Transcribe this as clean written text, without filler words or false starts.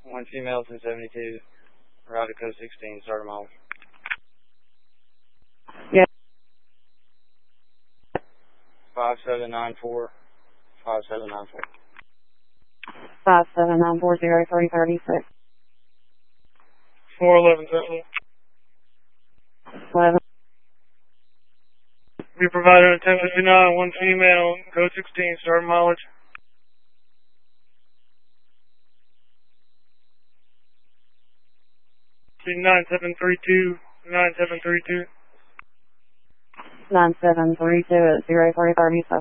One female, 272, route to code 16, start mileage. Yeah. 5794, 5794. 57940336. 411 Sentinel. 11. We provided a 1059, one female, code 16, start mileage. See 9732, 9732. 9732 at 0337.